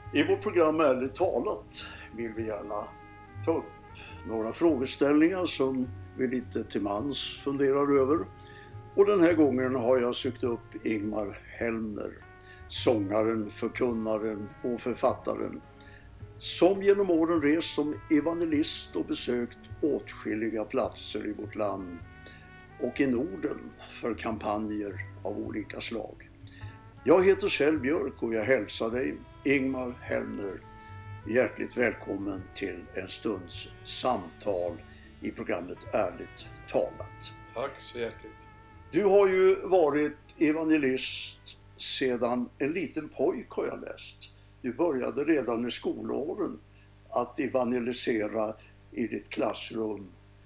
I vårt program Ärligt talat vill vi gärna ta upp några frågeställningar som vi lite till mans funderar över. Och den här gången har jag sökt upp Ingmar Hellner, sångaren, förkunnaren och författaren, som genom åren rest som evangelist och besökt åtskilliga platser i vårt land och i Norden för kampanjer av olika slag. Jag heter Kjell Björk och jag hälsar dig, Ingmar Hellner, hjärtligt välkommen till en stunds samtal i programmet Ärligt talat. Tack så hjärtligt. Du har ju varit evangelist sedan en liten pojk, har jag läst. Du började redan i skolåren att evangelisera i ditt klassrum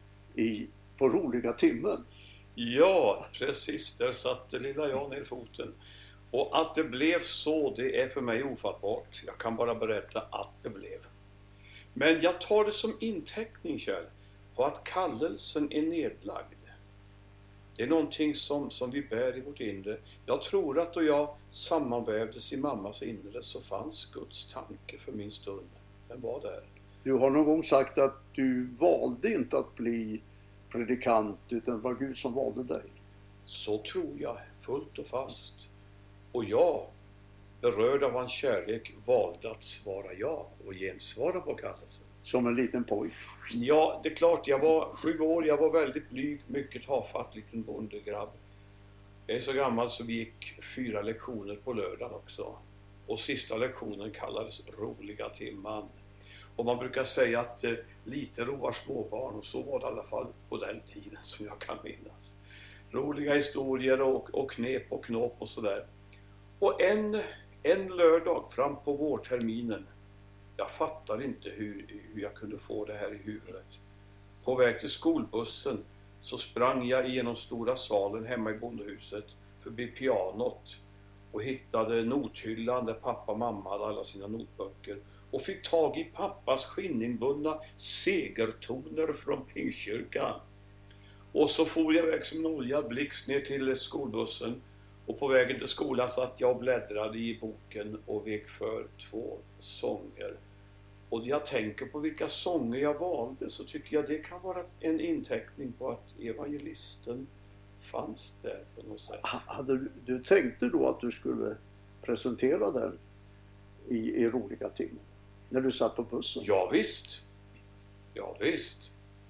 på roliga timmen. Ja, precis. Där satte lilla jag ner foten. Och att det blev så, det är för mig ofattbart. Jag kan bara berätta att det blev. Men jag tar det som inteckning, Kjell, på att kallelsen är nedlagd. Det är någonting som vi bär i vårt inre. Jag tror att då jag sammanvävdes i mammas inre så fanns Guds tanke för min stund. Den var där. Du har någon gång sagt att du valde inte att bli predikant utan det var Gud som valde dig. Så tror jag, fullt och fast. Och jag, berörd av hans kärlek, valde att svara ja och gensvara på kallelsen. Som en liten pojk. Ja, det är klart. Jag var 7 år. Jag var väldigt blyg, mycket tafatt liten bondegrabb. Jag är så gammal så vi gick 4 lektioner på lördagen också. Och sista lektionen kallades roliga timman. Och man brukar säga att lite roar småbarn, och så var det i alla fall på den tiden som jag kan minnas. Roliga historier och knep och knåp och sådär. Och en lördag fram på vårterminen, jag fattar inte hur jag kunde få det här i huvudet. På väg till skolbussen så sprang jag igenom stora salen hemma i bondehuset förbi pianot och hittade nothyllan där pappa och mamma hade alla sina notböcker och fick tag i pappas skinningbundna segertoner från Pingstkyrkan. Och så for jag iväg som en oljad blixt ner till skolbussen. Och på vägen till skolan satt jag och bläddrade i boken och vek för 2 sånger. Och jag tänker på vilka sånger jag valde, så tycker jag det kan vara en inteckning på att evangelisten fanns där på något sätt. Du tänkte då att du skulle presentera den i roliga timmen när du satt på bussen? Ja visst. Ja visst.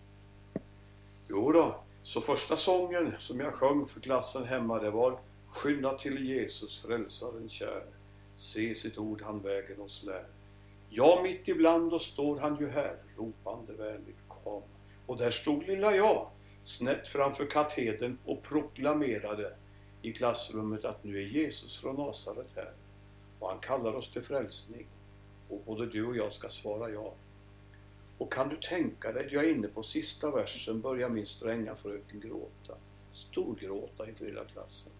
Jo då. Så första sången som jag sjöng för klassen hemma, det var: skynda till Jesus, frälsaren kär. Se sitt ord han vägen oss lär. Ja, mitt ibland och står han ju här, ropande vänligt kom. Och där stod lilla jag, snett framför katedern och proklamerade i klassrummet att nu är Jesus från Nasaret här. Och han kallar oss till frälsning. Och både du och jag ska svara ja. Och kan du tänka dig, jag är inne på sista versen, börjar min stränga fröken gråta. Storgråta inför hela klassen.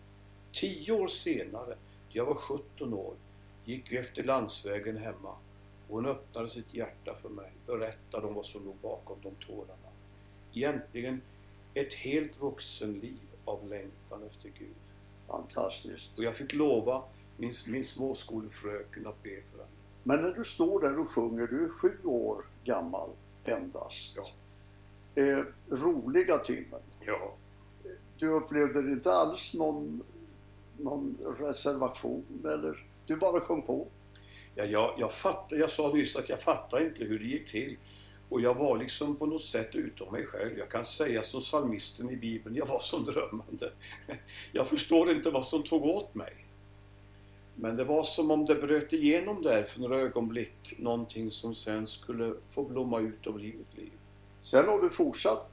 10 år senare, jag var 17 år, gick vi efter landsvägen hemma. Och hon öppnade sitt hjärta för mig, berättade om vad som låg bakom de tårarna. Egentligen ett helt vuxenliv av längtan efter Gud. Fantastiskt. Och jag fick lova min småskolefröken att be för henne. Men när du står där och sjunger, du är 7 år gammal endast. Ja. Roliga timmen. Ja. Du upplevde inte alls någon reservation eller du bara sjöng på? Ja, jag sa nyss att jag fattade inte hur det gick till. Och jag var liksom på något sätt utom mig själv. Jag kan säga som psalmisten i Bibeln, jag var som drömmande. Jag förstår inte vad som tog åt mig. Men det var som om det bröt igenom där för några ögonblick. Någonting som sen skulle få blomma ut och bli ett liv. Sen har du fortsatt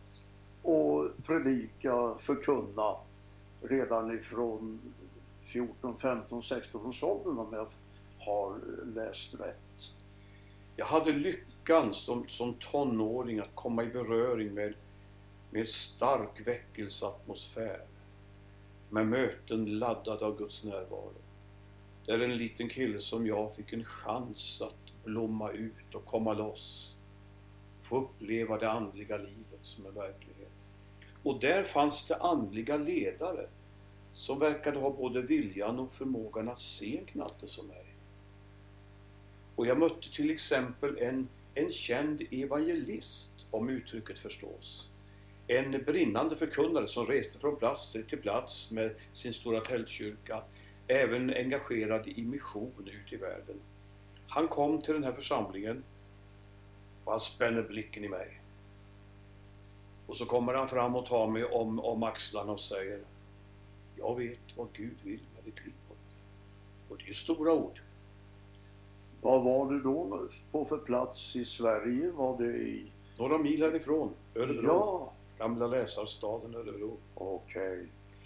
att predika, förkunna redan ifrån 14, 15, 16 års åldern om jag har läst rätt. Jag hade lyckan som tonåring att komma i beröring med stark väckelseatmosfär. Med möten laddade av Guds närvaro. Där en liten kille som jag fick en chans att blomma ut och komma loss. Få uppleva det andliga livet som är verklighet. Och där fanns det andliga ledare som verkade ha både viljan och förmågan att se en knatte som mig. Och jag mötte till exempel en känd evangelist, om uttrycket förstås. En brinnande förkunnare som reste från plats till plats med sin stora tältkyrka, även engagerad i mission ut i världen. Han kom till den här församlingen och han spänner blicken i mig. Och så kommer han fram och tar mig om axlarna och säger: jag vet vad Gud vill med ditt liv. Och det är stora ord. Vad var det då på för plats i Sverige? Var det i... Några mil härifrån, Örebro. Ja. Gamla läsarstaden Örebro. Okej.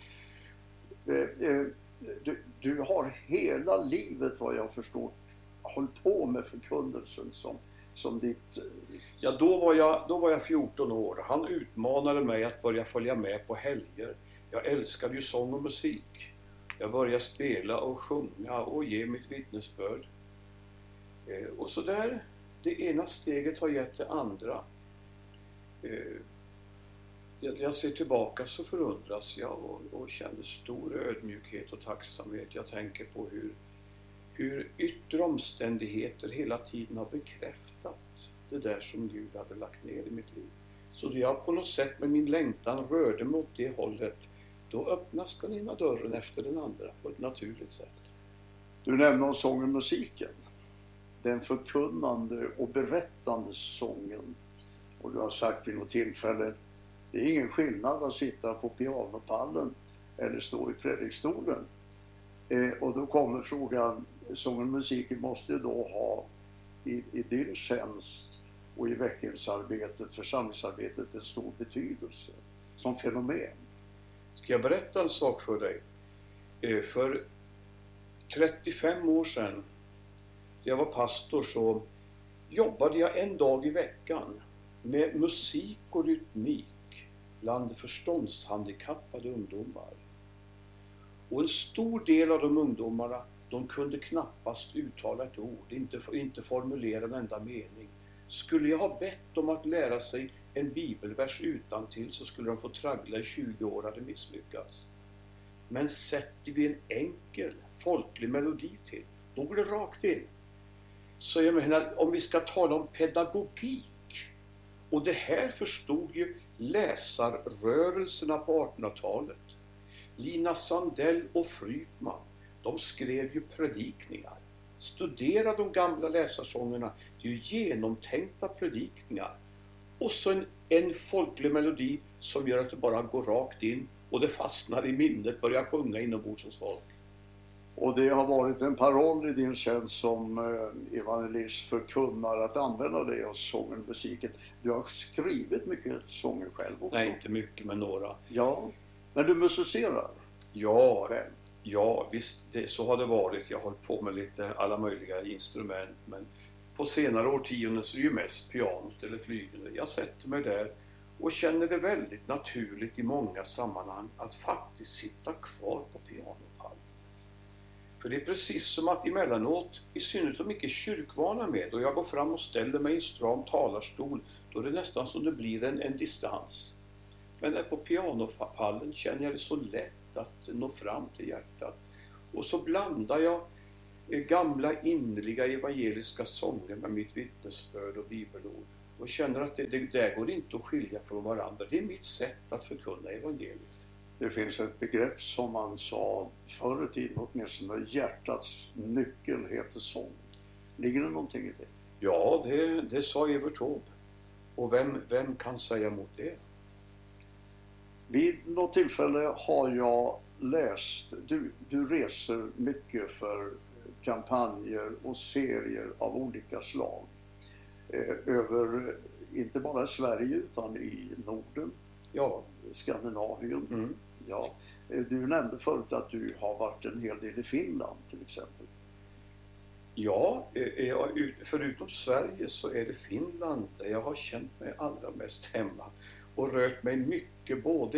Du har hela livet, vad jag förstår, hållit på med förkunnelsen som ditt... Ja, då var jag 14 år. Han utmanade mig att börja följa med på helger. Jag älskade ju sång och musik. Jag började spela och sjunga och ge mitt vittnesbörd. Och så där, det ena steget har gett det andra. Jag ser tillbaka så förundras jag och känner stor ödmjukhet och tacksamhet. Jag tänker på hur yttre omständigheter hela tiden har bekräftat det där som Gud hade lagt ner i mitt liv. Så då jag på något sätt med min längtan rörde mig åt det hållet, då öppnas den ena dörren efter den andra på ett naturligt sätt. Du nämnde om sången och musiken. Den förkunnande och berättande sången. Och du har sagt vid något tillfälle, det är ingen skillnad att sitta på pianopallen eller stå i predikstolen. Och då kommer frågan, sången och musiken måste då ha i din tjänst och i väckelsearbetet, församlingsarbetet, en stor betydelse som fenomen. Ska jag berätta en sak för dig? För 35 år sedan, när jag var pastor, så jobbade jag en dag i veckan med musik och rytmik bland förståndshandikappade ungdomar. Och en stor del av de ungdomarna, de kunde knappast uttala ett ord, inte formulera en enda mening. Skulle jag ha bett dem att lära sig en bibelvers utantill, så skulle de få traggla i 20 år, hade misslyckats. Men sätter vi en enkel folklig melodi till, då går det rakt in. Så jag menar, om vi ska tala om pedagogik, och det här förstod ju läsarrörelserna på 1800-talet. Lina Sandell och Frykman, de skrev ju predikningar. Studera de gamla läsarsångerna, det är ju genomtänkta predikningar. Och så en folklig melodi som gör att det bara går rakt in och det fastnar i minnet, börjar sjunga inombords hos folk. Och det har varit en paroll i din tjänst som evangelist, förkunnare, att använda det av sången och musiken. Du har skrivit mycket sånger själv också. Nej, inte mycket, men några. Ja, men du musicerar. Ja, visst, så har det varit. Jag har hållit på med lite alla möjliga instrument, men på senare årtionden så är det ju mest pianot eller flygel. Jag sätter mig där och känner det väldigt naturligt i många sammanhang att faktiskt sitta kvar på pianopallen. För det är precis som att emellanåt, i synnerhet som mycket kyrkvana med, och jag går fram och ställer mig i en stram talarstol, då är det nästan som det blir en distans. Men där på pianopallen känner jag det så lätt att nå fram till hjärtat. Och så blandar jag gamla innerliga evangeliska sånger med mitt vittnesbörd och bibelord. Och känner att det där går inte att skilja från varandra. Det är mitt sätt att förkunna evangeliet. Det finns ett begrepp som man sa förr i tiden, åtminstone hjärtats nyckel heter sång. Ligger det någonting i det? Ja, det sa Evert Taube. Och vem kan säga emot det? Vid något tillfälle har jag läst, du reser mycket för kampanjer och serier av olika slag. Över, inte bara Sverige utan i Norden, Ja. Skandinavien. Mm. Ja. Du nämnde förut att du har varit en hel del i Finland till exempel. Ja, förutom Sverige så är det Finland där jag har känt mig allra mest hemma. Och rört mig mycket både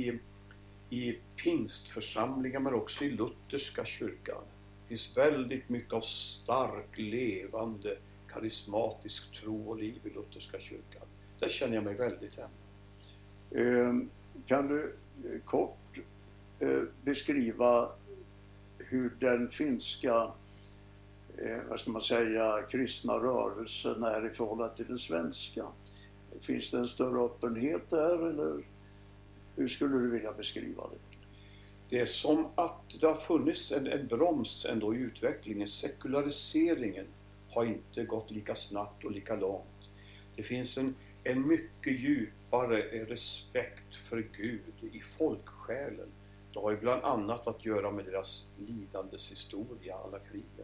i pingstförsamlingar men också i lutherska kyrkan. Det finns väldigt mycket av stark, levande, karismatisk tro och liv i lutherska kyrkan. Där känner jag mig väldigt hemma. Kan du kort beskriva hur den finska vad ska man säga, kristna rörelsen är i förhållande till den svenska? Finns det en större öppenhet där, eller hur skulle du vilja beskriva det? Det är som att det har funnits en broms ändå i utvecklingen. Sekulariseringen har inte gått lika snabbt och lika långt. Det finns en mycket djupare respekt för Gud i folksjälen. Det har ju bland annat att göra med deras lidandes historia, alla krigen.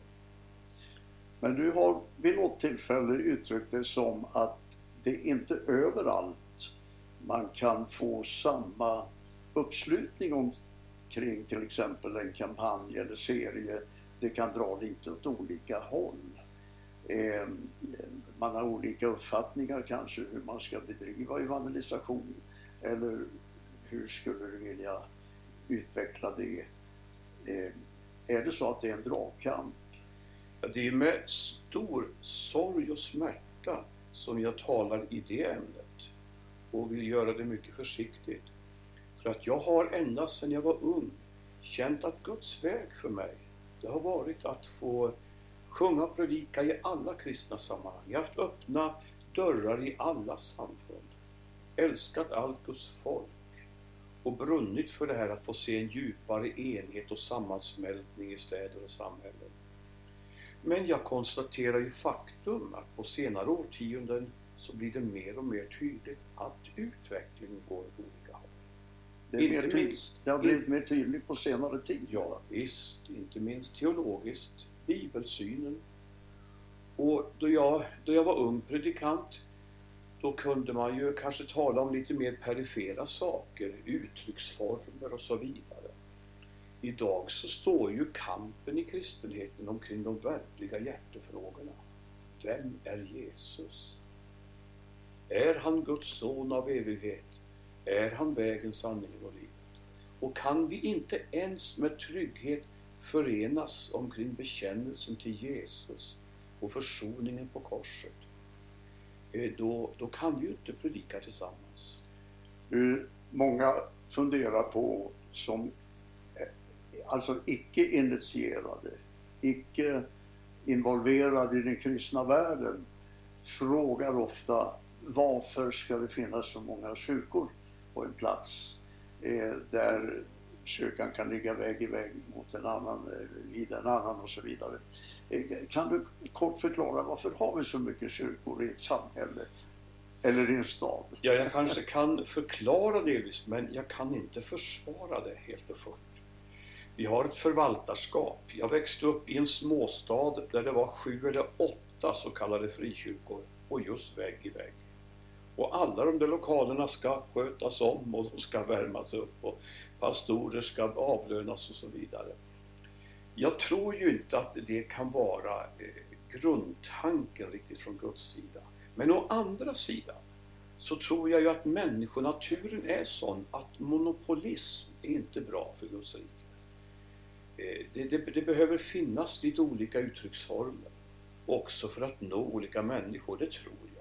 Men du har vid något tillfälle uttryckt det som att det inte överallt man kan få samma uppslutning kring till exempel en kampanj eller serie. Det kan dra lite åt olika håll. Man har olika uppfattningar kanske hur man ska bedriva evangelisation, eller hur skulle du vilja utveckla det? Är det så att det är en dragkamp? Det är med stor sorg och smärta som jag talar i det ämnet och vill göra det mycket försiktigt. För att jag har ända sedan jag var ung känt att Guds väg för mig, det har varit att få sjunga och predika i alla kristna sammanhang. Jag har haft öppna dörrar i alla samfund, älskat allt Guds folk och brunnit för det här att få se en djupare enhet och sammansmältning i städer och samhällen. Men jag konstaterar ju faktum att på senare årtionden så blir det mer och mer tydligt att utvecklingen går åt olika håll. Det har blivit mer tydligt på senare tid. Ja visst, inte minst teologiskt, bibelsynen. Och då jag var ung predikant, då kunde man ju kanske tala om lite mer perifera saker, uttrycksformer och så vidare. Idag så står ju kampen i kristenheten omkring de verkliga hjärtefrågorna. Vem är Jesus? Är han Guds son av evighet? Är han vägen, sanningen och livet? Och kan vi inte ens med trygghet förenas omkring bekännelsen till Jesus och försoningen på korset, då kan vi ju inte predika tillsammans. Många funderar på, som alltså icke initierade, icke involverade i den kristna världen, frågar ofta varför ska det finnas så många kyrkor på en plats där kyrkan kan ligga vägg i vägg mot en annan, vid en annan och så vidare. Kan du kort förklara varför har vi så mycket kyrkor i ett samhälle eller i en stad? Ja, jag kanske kan förklara delvis, men jag kan inte försvara det helt och fullt. Vi har ett förvaltarskap. Jag växte upp i en småstad där det var 7 eller 8 så kallade frikyrkor och just vägg i vägg. Och alla de där lokalerna ska skötas om och de ska värmas upp och pastorer ska avlönas och så vidare. Jag tror ju inte att det kan vara grundtanken riktigt från Guds sida. Men å andra sidan så tror jag ju att människonaturen är sån att monopolism är inte bra för Guds rike. Det behöver finnas lite olika uttrycksformer också för att nå olika människor, det tror jag.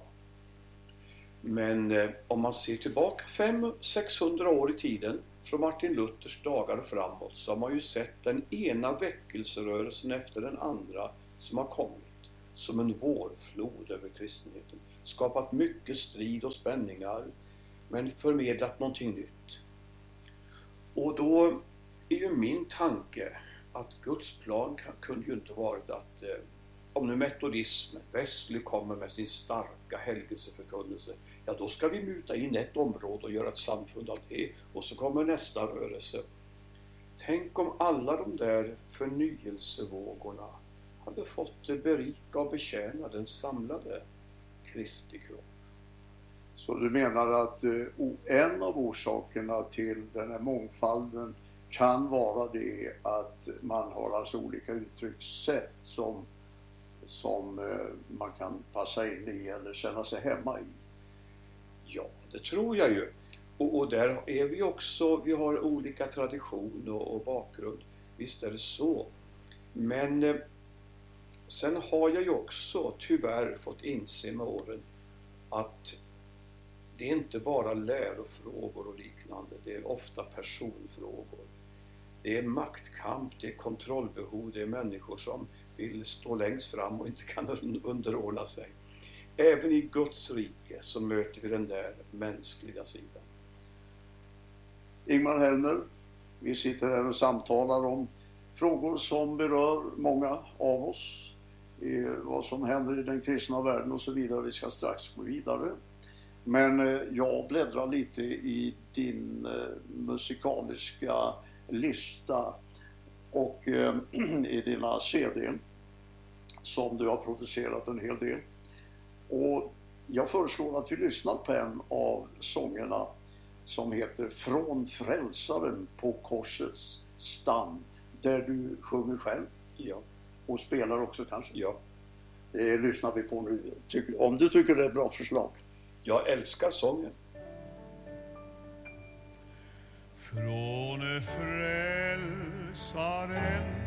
Men om man ser tillbaka 500-600 år i tiden, från Martin Luthers dagar och framåt, så har man ju sett den ena väckelserörelsen efter den andra som har kommit som en vårflod över kristenheten. Skapat mycket strid och spänningar, men förmedlat någonting nytt. Och då är ju min tanke att Guds plan kunde ju inte varit att om nu metodismen, Wesley kommer med sin starka helgelseförkunnelse, ja då ska vi muta in ett område och göra ett samfund av det, och så kommer nästa rörelse. Tänk om alla de där förnyelsevågorna hade fått berika och betjäna den samlade Kristi kropp. Så du menar att en av orsakerna till den här mångfalden kan vara det att man har alltså olika uttryckssätt som man kan passa in i eller känna sig hemma i? Ja, det tror jag ju. Och där är vi också, vi har olika tradition och bakgrund. Visst är det så. Men sen har jag ju också tyvärr fått inse med åren att det är inte bara lärofrågor och liknande. Det är ofta personfrågor. Det är maktkamp, det är kontrollbehov, det är människor som vill stå längst fram och inte kan underordna sig. Även i Guds rike så möter vi den där mänskliga sidan. Ingmar Hellner, vi sitter här och samtalar om frågor som berör många av oss. Vad som händer i den kristna världen och så vidare. Vi ska strax gå vidare. Men jag bläddrar lite i din musikaliska lista och i dina CD som du har producerat en hel del. Och jag föreslår att vi lyssnar på en av sångerna som heter Från frälsaren på korsets stam, där du sjunger själv. Ja. Och spelar också kanske. Ja. Det lyssnar vi på nu. Om du tycker det är ett bra förslag. Jag älskar sången. Från frälsaren